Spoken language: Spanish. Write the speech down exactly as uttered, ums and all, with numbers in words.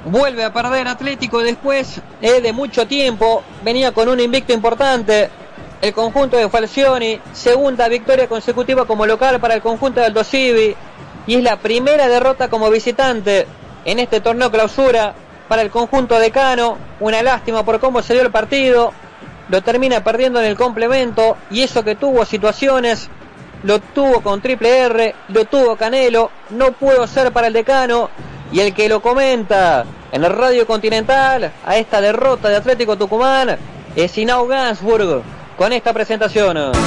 Vuelve a perder Atlético después eh, de mucho tiempo. Venía con un invicto importante el conjunto de Falcioni. Segunda victoria consecutiva como local para el conjunto de Aldo Civi. Y es la primera derrota como visitante en este torneo clausura para el conjunto de Cano. Una lástima por cómo se dio el partido. Lo termina perdiendo en el complemento. Y eso que tuvo situaciones. Lo tuvo con Triple R. Lo tuvo Canelo. No pudo ser para el Decano. Y el que lo comenta en el Radio Continental a esta derrota de Atlético Tucumán es Inau Gansburg con esta presentación.